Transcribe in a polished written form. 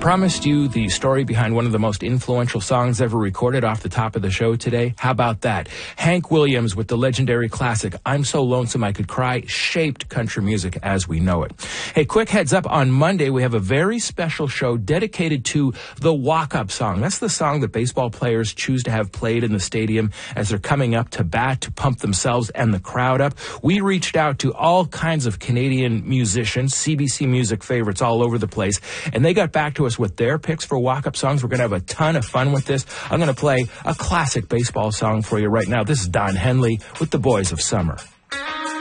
promised you the story behind one of the most influential songs ever recorded off the top of the show today. How about that? Hank Williams with the legendary classic, I'm So Lonesome I Could Cry, shaped country music as we know it. Hey, quick heads up, on Monday we have a very special show dedicated to the walk-up song. That's the song that baseball players choose to have played in the stadium as they're coming up to bat to pump themselves and the crowd up. We reached out to all kinds of Canadian musicians, CBC music favorites all over the place, and they got back to us with their picks for walk-up songs. We're going to have a ton of fun with this. I'm going to play a classic baseball song for you right now. This is Don Henley with The Boys of Summer.